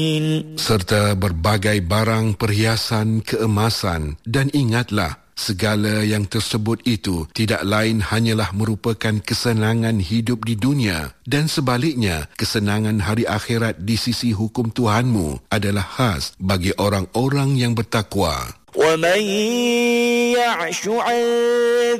serta berbagai barang perhiasan keemasan. Dan ingatlah, segala yang tersebut itu tidak lain hanyalah merupakan kesenangan hidup di dunia, dan sebaliknya kesenangan hari akhirat di sisi hukum Tuhanmu adalah khas bagi orang-orang yang bertakwa. وَمَنْ يَعْشُ عَنْ